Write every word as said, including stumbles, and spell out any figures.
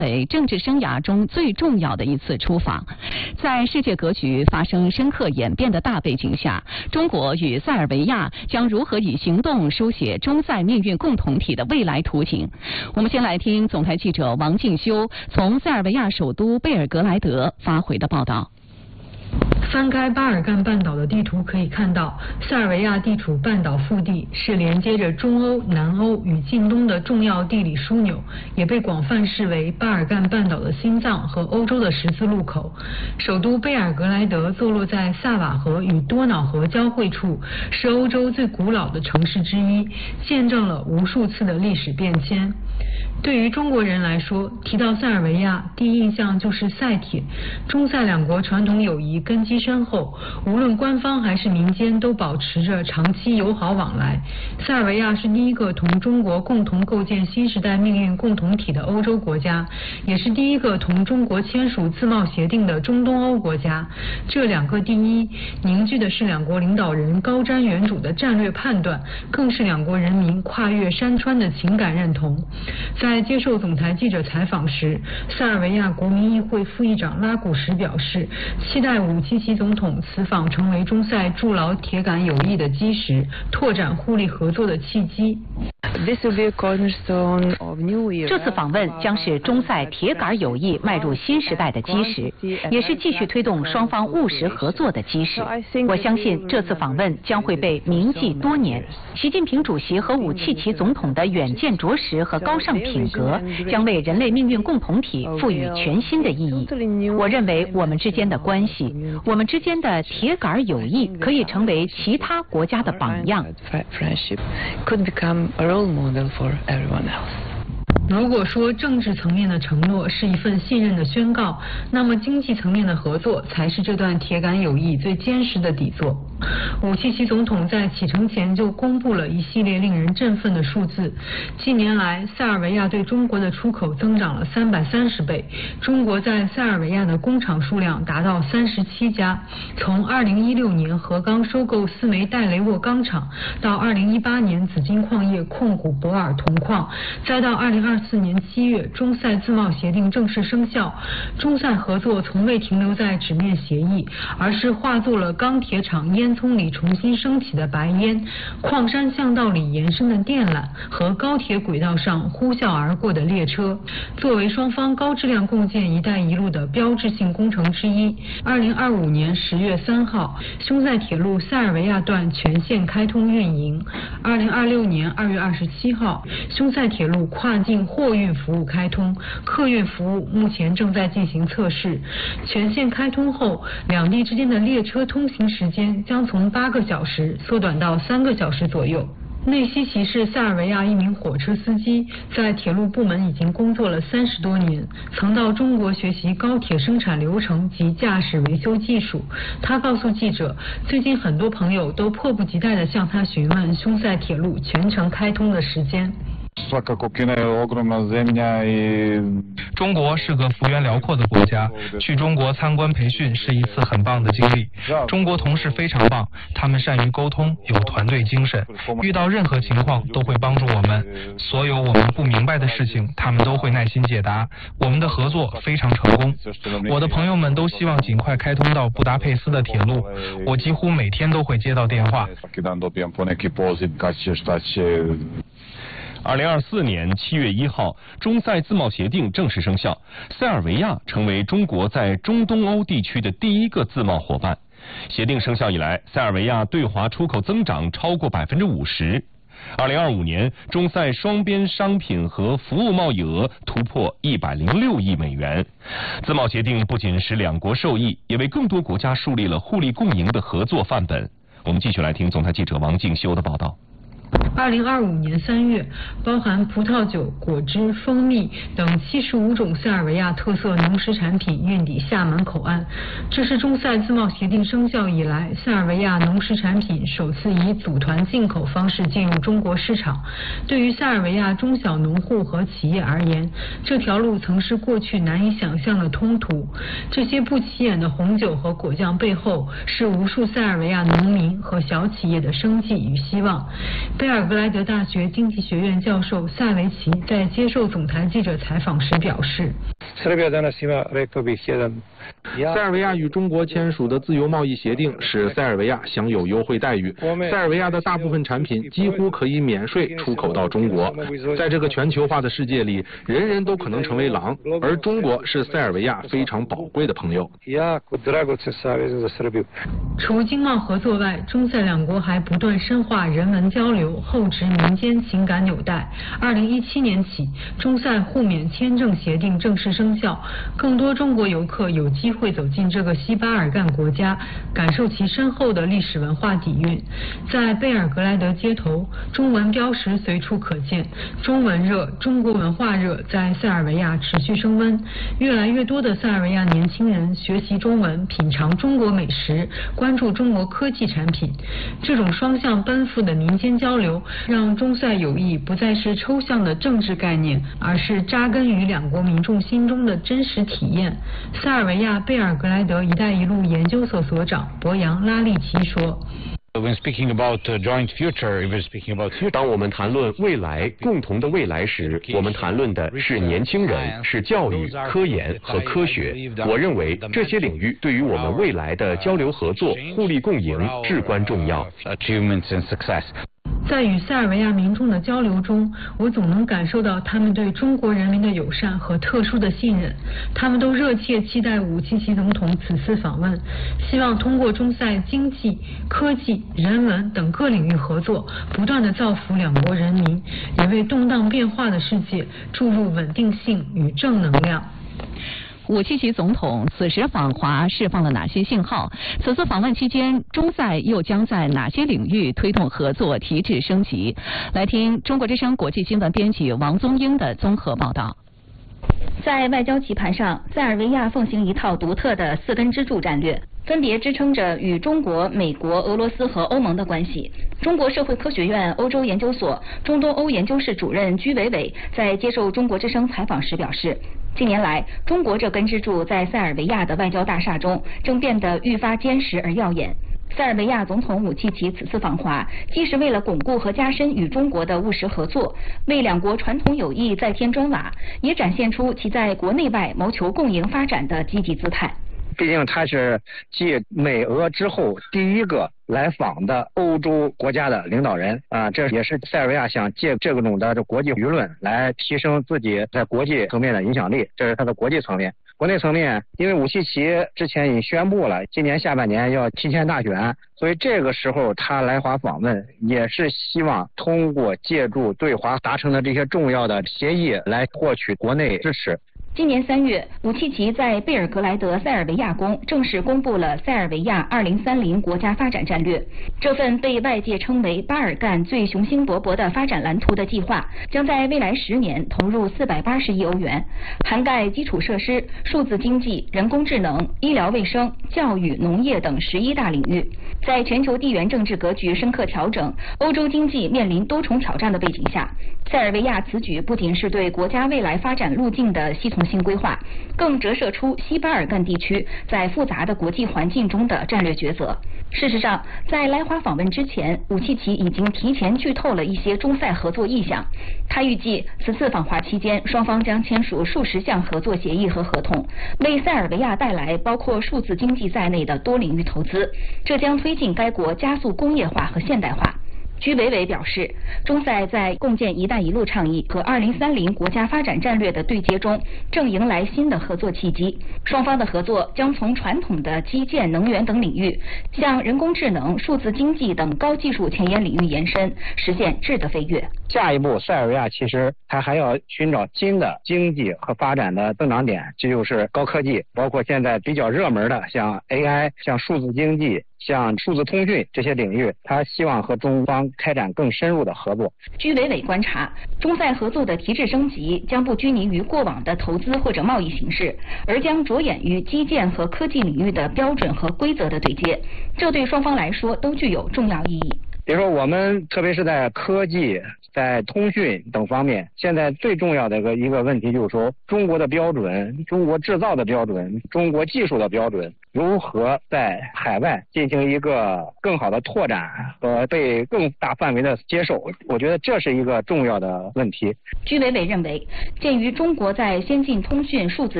为政治生涯中最重要的一次出访。在世界格局发生深刻演变的大背景下，中国与塞尔维亚将如何以行动书写中塞命运共同体的未来图景？我们先来听总台记者王静修从塞尔维亚首都贝尔格莱德发回的报道。 翻开巴尔干半岛的地图可以看到，塞尔维亚地处半岛腹地，是连接着中欧、南欧与近东的重要地理枢纽，也被广泛视为巴尔干半岛的心脏和欧洲的十字路口。首都贝尔格莱德坐落在萨瓦河与多瑙河交汇处，是欧洲最古老的城市之一，见证了无数次的历史变迁。对于中国人来说，提到塞尔维亚，第一印象就是塞铁。中塞两国传统友谊根基深厚，无论官方还是民间都保持着长期友好往来。塞尔维亚是第一个同中国共同构建新时代命运共同体的欧洲国家，也是第一个同中国签署自贸协定的中东欧国家。这两个第一凝聚的是两国领导人高瞻远瞩的战略判断，更是两国人民跨越山川的情感认同。在接受总台记者采访时，塞尔维亚国民议会副议长拉古什表示，期待武契奇总统此访成为中塞筑牢铁杆友谊的基石，拓展互利合作的契机。 这次访问将是中塞铁杆友谊迈入新时代的基石，也是继续推动双方务实合作的基石。我相信这次访问将会被铭记多年。习近平主席和武契奇总统的远见卓识和高尚品格，将为人类命运共同体赋予全新的意义。我认为我们之间的关系，我们之间的铁杆友谊，可以成为其他国家的榜样。 如果说政治层面的承诺是一份信任的宣告，那么经济层面的合作才是这段铁杆友谊最坚实的底座。武契奇总统在启程前就公布了一系列令人振奋的数字。近年来，塞尔维亚对中国的出口增长了三百三十倍，中国在塞尔维亚的工厂数量达到三十七家。从二零一六年河钢收购四枚戴雷沃钢厂，到二零一八年紫金矿业控股博尔铜矿，再到二零二四年七月中塞自贸协定正式生效，中塞合作从未停留在纸面协议，而是化作了钢铁厂烟囱里重新升起的白烟，矿山巷道里延伸的电缆和高铁轨道上呼啸而过的列车。作为双方高质量共建“一带一路”的标志性工程之一，二零二五年十月三号，匈塞铁路塞尔维亚段全线开通运营。二零二六年二月二十七号，匈塞铁路跨境货运服务开通，客运服务目前正在进行测试。全线开通后，两地之间的列车通行时间将从八个小时缩短到三个小时左右。内西奇是塞尔维亚一名火车司机，在铁路部门已经工作了三十多年，曾到中国学习高铁生产流程及驾驶维修技术。他告诉记者，最近很多朋友都迫不及待地向他询问匈塞铁路全程开通的时间。 中国是个幅员辽阔的国家，去中国参观培训是一次很棒的经历。中国同事非常棒，他们善于沟通，有团队精神，遇到任何情况都会帮助我们。所有我们不明白的事情，他们都会耐心解答。我们的合作非常成功。我的朋友们都希望尽快开通到布达佩斯的铁路，我几乎每天都会接到电话。 二零二四年七月一号，中塞自贸协定正式生效，塞尔维亚成为中国在中东欧地区的第一个自贸伙伴。协定生效以来，塞尔维亚对华出口增长超过百分之五十。二零二五年，中塞双边商品和服务贸易额突破一百零六亿美元。自贸协定不仅使两国受益，也为更多国家树立了互利共赢的合作范本。我们继续来听总台记者王静修的报道。 二零二五年三月，包含葡萄酒、果汁、蜂蜜等七十五种塞尔维亚特色农食产品运抵厦门口岸。这是中塞自贸协定生效以来，塞尔维亚农食产品首次以组团进口方式进入中国市场。对于塞尔维亚中小农户和企业而言，这条路曾是过去难以想象的通途。这些不起眼的红酒和果酱背后，是无数塞尔维亚农民和小企业的生计与希望。贝尔尔格莱德大学经济学院教授萨维奇在接受总台记者采访时表示， 塞尔维亚与中国签署的自由贸易协定使塞尔维亚享有优惠待遇，塞尔维亚的大部分产品几乎可以免税出口到中国。在这个全球化的世界里，人人都可能成为狼，而中国是塞尔维亚非常宝贵的朋友。 除经贸合作外，中塞两国还不断深化人文交流，厚植民间情感纽带。二零一七年起，中塞互免签证协定正式生效，更多中国游客有机会走进这个西巴尔干国家，感受其深厚的历史文化底蕴。在贝尔格莱德街头，中文标识随处可见，中文热、中国文化热在塞尔维亚持续升温。越来越多的塞尔维亚年轻人学习中文，品尝中国美食，关注中国科技产品。这种双向奔赴的民间交流，让中塞友谊不再是抽象的政治概念，而是扎根于两国民众心中的真实体验。塞尔维亚贝尔格莱德“一带一路”研究所所长博扬拉利奇说。 当我们谈论未来、共同的未来时，我们谈论的是年轻人，是教育、科研和科学。我认为这些领域对于我们未来的交流合作、互利共赢至关重要。 在与塞尔维亚民众的交流中，我总能感受到他们对中国人民的友善和特殊的信任。他们都热切期待武契奇总统此次访问，希望通过中塞经济、科技、人文等各领域合作，不断地造福两国人民，也为动荡变化的世界注入稳定性与正能量。 武契奇总统此时访华释放了哪些信号？此次访问期间，中塞又将在哪些领域推动合作提质升级？来听中国之声国际新闻编辑王宗英的综合报道。 在外交棋盘上，塞尔维亚奉行一套独特的四根支柱战略，分别支撑着与中国、美国、俄罗斯和欧盟的关系。中国社会科学院欧洲研究所中东欧研究室主任居伟伟在接受中国之声采访时表示，近年来，中国这根支柱在塞尔维亚的外交大厦中正变得愈发坚实而耀眼。塞尔维亚总统武契奇此次访华，既是为了巩固和加深与中国的务实合作，为两国传统友谊再添砖瓦，也展现出其在国内外谋求共赢发展的积极姿态。 毕竟他是继美俄之后第一个来访的欧洲国家的领导人啊，这也是塞尔维亚想借这种的这国际舆论来提升自己在国际层面的影响力，这是他的国际层面。国内层面，因为武契奇之前已经宣布了今年下半年要提前大选，所以这个时候他来华访问，也是希望通过借助对华达成的这些重要的协议来获取国内支持。 今年三月，武契奇在贝尔格莱德塞尔维亚宫正式公布了塞尔维亚二零三零国家发展战略。这份被外界称为巴尔干最雄心勃勃的发展蓝图的计划，将在未来十年投入四百八十亿欧元，涵盖基础设施、数字经济、人工智能、医疗卫生、教育、农业等十一大领域。在全球地缘政治格局深刻调整、欧洲经济面临多重挑战的背景下，塞尔维亚此举不仅是对国家未来发展路径的系统性规划，更折射出西巴尔干地区在复杂的国际环境中的战略抉择。事实上，在来华访问之前，武契奇已经提前剧透了一些中塞合作意向。他预计此次访华期间，双方将签署数十项合作协议和合同，为塞尔维亚带来包括数字经济在内的多领域投资，这将推进该国加速工业化和现代化。居伟伟表示，中塞在共建“一带一路”倡议和二零三零国家发展战略的对接中，正迎来新的合作契机。双方的合作将从传统的基建、能源等领域，向人工智能、数字经济等高技术前沿领域延伸，实现质的飞跃。 下一步，塞尔维亚其实它还要寻找新的经济和发展的增长点，这就是高科技，包括现在比较热门的像 A I、像数字经济、像数字通讯这些领域，他希望和中方开展更深入的合作。 居伟伟观察，中塞合作的提质升级将不拘泥于过往的投资或者贸易形式，而将着眼于基建和科技领域的标准和规则的对接，这对双方来说都具有重要意义。 比如说，我们特别是在科技、 在通讯等方面，现在最重要的一个一个问题就是说，中国的标准、中国制造的标准、中国技术的标准，如何在海外进行一个更好的拓展和被更大范围的接受？我觉得这是一个重要的问题。 居委委认为，鉴于中国在先进通讯数字